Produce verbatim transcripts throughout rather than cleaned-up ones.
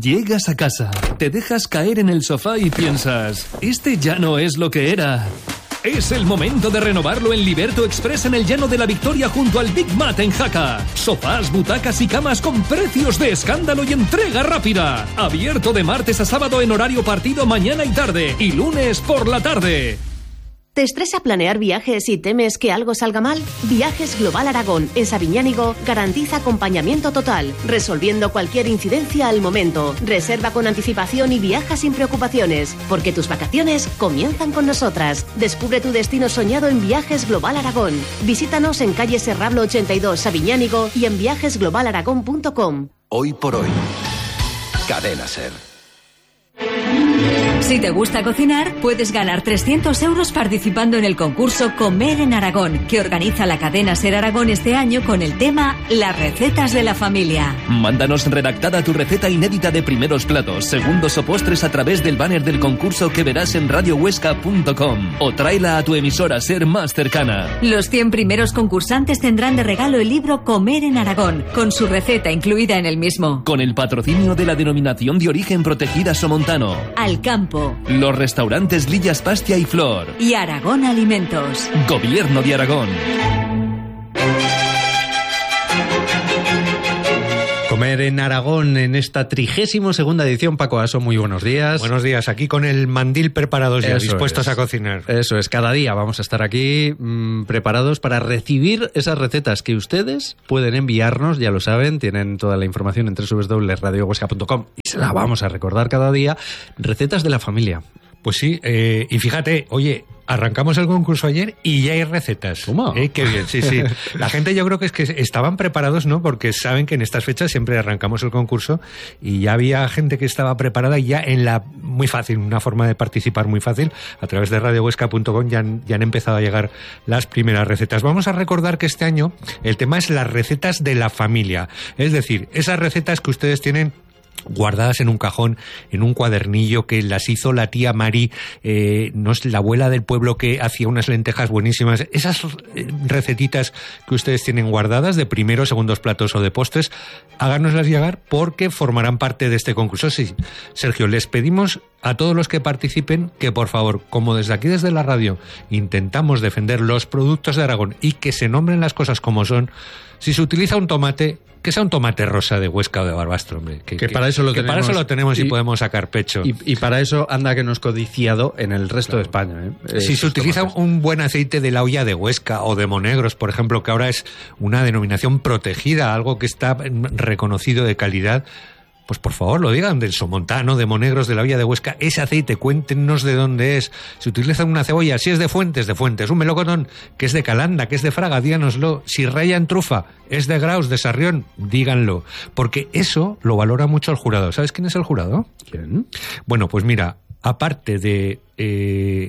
Llegas a casa, te dejas caer en el sofá y piensas, este ya no es lo que era. Es el momento de renovarlo en Liberto Express en el Llano de la Victoria junto al Big Mat en Jaca. Sofás, butacas y camas con precios de escándalo y entrega rápida. Abierto de martes a sábado en horario partido mañana y tarde y lunes por la tarde. ¿Te estresa planear viajes y temes que algo salga mal? Viajes Global Aragón en Sabiñánigo garantiza acompañamiento total, resolviendo cualquier incidencia al momento. Reserva con anticipación y viaja sin preocupaciones, porque tus vacaciones comienzan con nosotras. Descubre tu destino soñado en Viajes Global Aragón. Visítanos en calle Serrablo ochenta y dos, Sabiñánigo y en viajes global aragón punto com. Hoy por hoy, Cadena Ser. Si te gusta cocinar, puedes ganar trescientos euros participando en el concurso Comer en Aragón, que organiza la cadena Ser Aragón este año con el tema Las recetas de la familia. Mándanos redactada tu receta inédita de primeros platos, segundos o postres a través del banner del concurso que verás en radio huesca punto com o tráela a tu emisora Ser más cercana. Los cien primeros concursantes tendrán de regalo el libro Comer en Aragón, con su receta incluida en el mismo. Con el patrocinio de la Denominación de Origen Protegida Somontano, Alcampo, los restaurantes Lillas Pastia y Flor y Aragón Alimentos. Gobierno de Aragón. Comer en Aragón en esta trigésimo segunda edición. Paco Aso, muy buenos días. Buenos días, aquí con el mandil preparados ya, Eso dispuestos es. a cocinar. Eso es, cada día vamos a estar aquí mmm, preparados para recibir esas recetas que ustedes pueden enviarnos, ya lo saben, tienen toda la información en doble u doble u doble punto radio huesca punto com y se la vamos a recordar cada día. Recetas de la familia. Pues sí, eh, y fíjate, oye, arrancamos el concurso ayer y ya hay recetas. ¿Cómo? Eh, qué bien, sí, sí. La gente yo creo que es que estaban preparados, ¿no? Porque saben que en estas fechas siempre arrancamos el concurso y ya había gente que estaba preparada y ya en la... Muy fácil, una forma de participar muy fácil. A través de radio huesca punto com ya han, ya han empezado a llegar las primeras recetas. Vamos a recordar que este año el tema es las recetas de la familia. Es decir, esas recetas que ustedes tienen guardadas en un cajón, en un cuadernillo que las hizo la tía Mari, eh, no es la abuela del pueblo que hacía unas lentejas buenísimas. Esas recetitas que ustedes tienen guardadas de primeros, segundos platos o de postres, háganoslas llegar porque formarán parte de este concurso. Sí, Sergio, les pedimos a todos los que participen que, por favor, como desde aquí, desde la radio, intentamos defender los productos de Aragón y que se nombren las cosas como son, si se utiliza un tomate, que sea un tomate rosa de Huesca o de Barbastro, hombre. Que, que, que para eso lo que tenemos. Para eso lo tenemos y, y podemos sacar pecho. Y, y para eso anda que nos codiciado en el resto claro. de España. ¿eh? Si se utiliza tomates. Un buen aceite de la olla de Huesca o de Monegros, por ejemplo, que ahora es una denominación protegida, algo que está reconocido de calidad, pues por favor lo digan, del Somontano, de Monegros, de la olla de Huesca, ese aceite, cuéntenos de dónde es. Si utilizan una cebolla, si es de Fuentes, de Fuentes, un melocotón que es de Calanda, que es de Fraga, díganoslo. Si raya en trufa, es de Graus, de Sarrión, díganlo. Porque eso lo valora mucho el jurado. ¿Sabes quién es el jurado? ¿Quién? Bueno, pues mira, aparte de... Eh,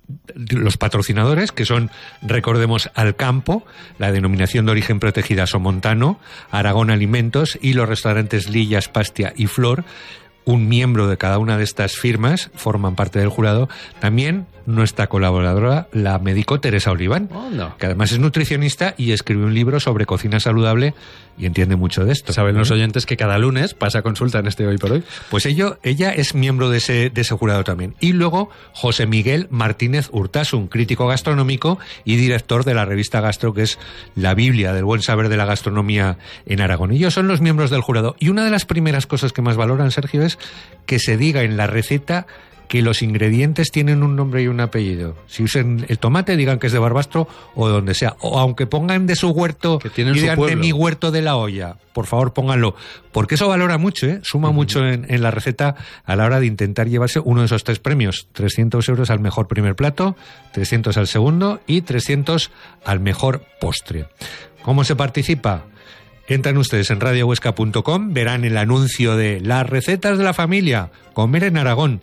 los patrocinadores, que son, recordemos, Alcampo, la denominación de origen protegida Somontano, Aragón Alimentos y los restaurantes Lillas, Pastia y Flor. Un miembro de cada una de estas firmas forman parte del jurado. También nuestra colaboradora, la médico Teresa Oliván, oh, no. que además es nutricionista y escribe un libro sobre cocina saludable y entiende mucho de esto. Saben los oyentes que cada lunes pasa consulta en este Hoy por Hoy. Pues ello, ella es miembro de ese, de ese jurado también. Y luego José Miguel Martínez Urtasun, crítico gastronómico y director de la revista Gastro, que es la Biblia del buen saber de la gastronomía en Aragón. Ellos son los miembros del jurado. Y una de las primeras cosas que más valoran, Sergio, es que se diga en la receta que los ingredientes tienen un nombre y un apellido. Si usan el tomate, digan que es de Barbastro o de donde sea. O aunque pongan de su huerto, que tienen y digan su pueblo. De mi huerto de la olla. Por favor, pónganlo. Porque eso valora mucho, ¿eh? Suma uh-huh. mucho en, en la receta a la hora de intentar llevarse uno de esos tres premios. trescientos euros al mejor primer plato, trescientos al segundo y trescientos al mejor postre. ¿Cómo se participa? Entran ustedes en radio huesca punto com, verán el anuncio de las recetas de la familia, Comer en Aragón.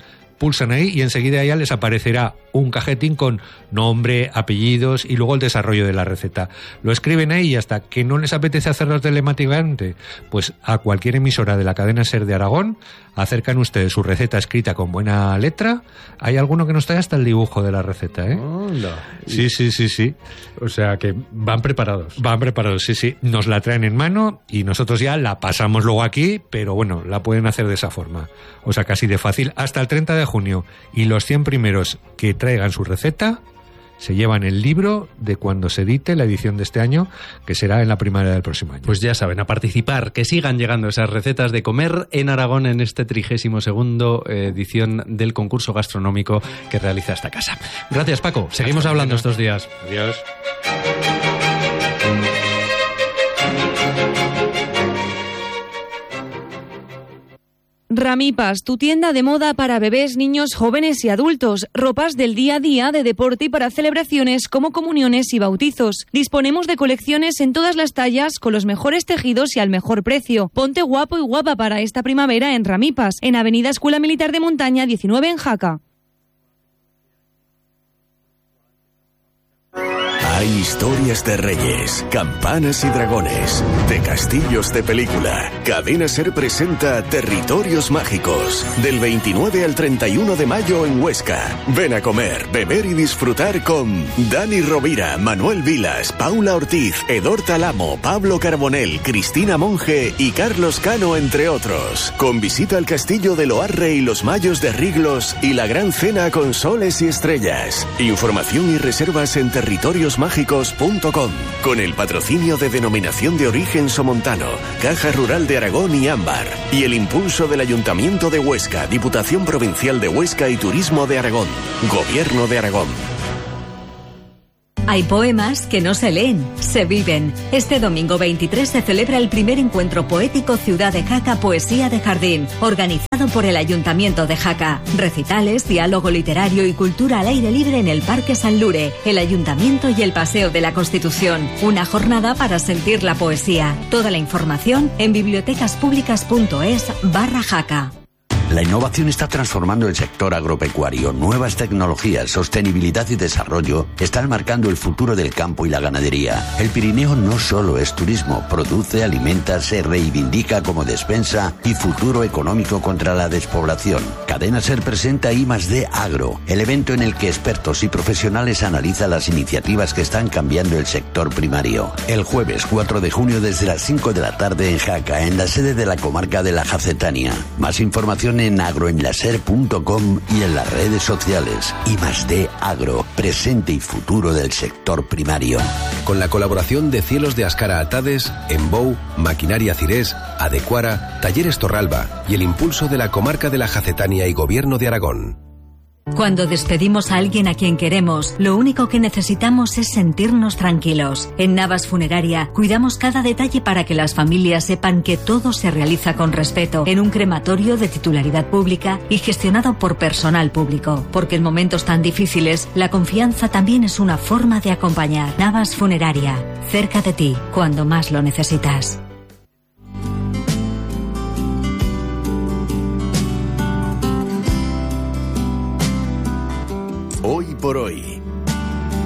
pulsan ahí y enseguida ya les aparecerá un cajetín con nombre, apellidos y luego el desarrollo de la receta. Lo escriben ahí y hasta que no les apetece hacerlo telemáticamente, pues a cualquier emisora de la cadena SER de Aragón acercan ustedes su receta escrita con buena letra. Hay alguno que nos trae hasta el dibujo de la receta, ¿eh? Oh, no. Sí, sí, sí, sí. O sea que van preparados. Van preparados, sí, sí. Nos la traen en mano y nosotros ya la pasamos luego aquí, pero bueno, la pueden hacer de esa forma. O sea, casi de fácil. Hasta el treinta de junio. Y los cien primeros que traigan su receta se llevan el libro de cuando se edite la edición de este año, que será en la primavera del próximo año. Pues ya saben, a participar, que sigan llegando esas recetas de comer en Aragón en este trigésimo segundo edición del concurso gastronómico que realiza esta casa. Gracias, Paco. Seguimos Hasta hablando mañana. Estos días. Adiós. Ramipas, tu tienda de moda para bebés, niños, jóvenes y adultos. Ropas del día a día, de deporte y para celebraciones como comuniones y bautizos. Disponemos de colecciones en todas las tallas, con los mejores tejidos y al mejor precio. Ponte guapo y guapa para esta primavera en Ramipas, en Avenida Escuela Militar de Montaña diecinueve en Jaca. Hay historias de reyes, campanas y dragones, de castillos de película. Cadena SER presenta Territorios Mágicos, del veintinueve al treinta y uno de mayo en Huesca. Ven a comer, beber y disfrutar con Dani Rovira, Manuel Vilas, Paula Ortiz, Edor Talamo, Pablo Carbonell, Cristina Monge y Carlos Cano, entre otros. Con visita al castillo de Loarre y los Mayos de Riglos y la gran cena con soles y estrellas. Información y reservas en territorios mágicos punto com, con el patrocinio de Denominación de Origen Somontano, Caja Rural de Aragón y Ámbar, y el impulso del Ayuntamiento de Huesca, Diputación Provincial de Huesca y Turismo de Aragón, Gobierno de Aragón. Hay poemas que no se leen, se viven. Este domingo veintitrés se celebra el primer encuentro poético Ciudad de Jaca Poesía de Jardín, organizado por el Ayuntamiento de Jaca. Recitales, diálogo literario y cultura al aire libre en el Parque San Lure, el Ayuntamiento y el Paseo de la Constitución. Una jornada para sentir la poesía. Toda la información en bibliotecaspublicas.es barra Jaca. La innovación está transformando el sector agropecuario. Nuevas tecnologías, sostenibilidad y desarrollo están marcando el futuro del campo y la ganadería. El Pirineo no solo es turismo, produce, alimenta, se reivindica como despensa y futuro económico contra la despoblación. Cadena SER presenta I más D Agro, el evento en el que expertos y profesionales analizan las iniciativas que están cambiando el sector primario. El jueves cuatro de junio desde las cinco de la tarde en Jaca, en la sede de la comarca de la Jacetania. Más información en agroenlaser punto com y en las redes sociales. I más D Agro, presente y futuro del sector primario. Con la colaboración de Cielos de Ascara Atades, Embou, Maquinaria Cirés, Adecuara, Talleres Torralba y el impulso de la comarca de la Jacetania y Gobierno de Aragón. Cuando despedimos a alguien a quien queremos, lo único que necesitamos es sentirnos tranquilos. En Navas Funeraria cuidamos cada detalle para que las familias sepan que todo se realiza con respeto, en un crematorio de titularidad pública y gestionado por personal público. Porque en momentos tan difíciles, la confianza también es una forma de acompañar. Navas Funeraria, cerca de ti, cuando más lo necesitas. Hoy por hoy.